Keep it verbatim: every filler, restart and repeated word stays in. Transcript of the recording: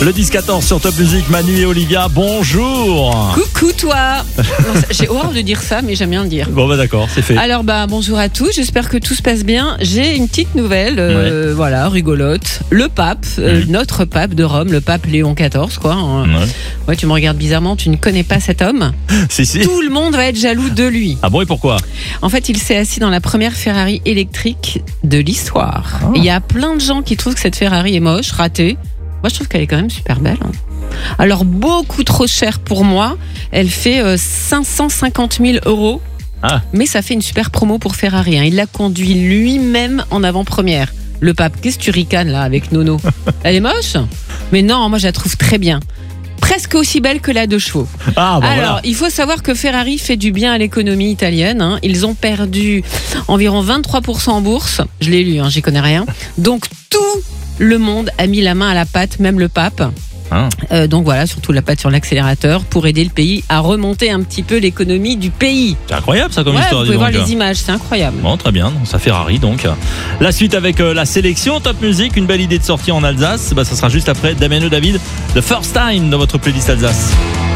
Le dix quatorze sur Top Music, Manu et Olivia, bonjour. Coucou toi. Non, j'ai horreur de dire ça, mais j'aime bien le dire. Bon bah d'accord, c'est fait. Alors bah bonjour à tous, j'espère que tout se passe bien. J'ai une petite nouvelle, euh, ouais. voilà, rigolote. Le pape, euh, mmh. notre pape de Rome, le pape Léon quatorze, quoi. Hein. Ouais. ouais, tu me regardes bizarrement, tu ne connais pas cet homme. Si si. Tout le monde va être jaloux de lui. Ah bon, et pourquoi? En fait, il s'est assis dans la première Ferrari électrique de l'histoire. Oh. Il y a plein de gens qui trouvent que cette Ferrari est moche, ratée. Moi, je trouve qu'elle est quand même super belle. Hein. Alors, beaucoup trop chère pour moi. Elle fait euh, cinq cent cinquante mille euros. Ah. Mais ça fait une super promo pour Ferrari. Hein. Il l'a conduit lui-même en avant-première. Le pape, qu'est-ce que tu ricanes là avec Nono? Elle est moche? Mais non, moi, je la trouve très bien. Presque aussi belle que la deux chevaux. Ah, bah Alors, voilà. il faut savoir que Ferrari fait du bien à l'économie italienne. Hein. Ils ont perdu environ vingt-trois pour cent en bourse. Je l'ai lu, hein, j'y connais rien. Donc, tout le monde a mis la main à la pâte, même le pape. Ah. Euh, donc voilà, surtout la patte sur l'accélérateur pour aider le pays à remonter un petit peu l'économie du pays. C'est incroyable ça comme ouais, histoire. Vous pouvez voir donc. les images, c'est incroyable. Bon, très bien, ça Ferrari donc. La suite avec euh, la sélection Top Music, une belle idée de sortie en Alsace. Bah, ça sera juste après Damien et David, The First Time dans votre playlist Alsace.